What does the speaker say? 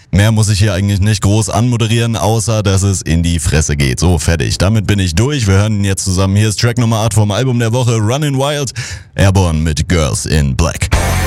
Mehr muss ich hier eigentlich nicht groß anmoderieren, außer dass es in die Fresse geht. So, fertig. Damit bin ich durch. Wir hören ihn jetzt zusammen. Hier ist Track Nummer 8 vom Album der Woche, Runnin' Wild, Airborne mit Girls in Black.